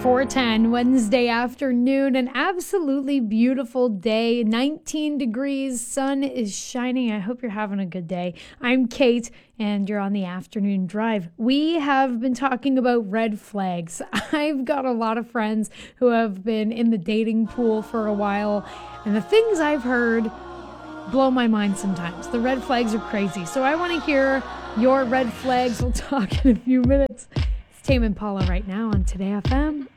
4:10 Wednesday afternoon, an absolutely beautiful day, 19 degrees, sun is shining. I hope you're having a good day. I'm Kate and you're on the afternoon drive. We have been talking about red flags. I've got a lot of friends who have been in the dating pool for a while, and the things I've heard blow my mind sometimes. The red flags are crazy. So I want to hear your red flags. We'll talk in a few minutes. It's Tame Impala right now on Today FM.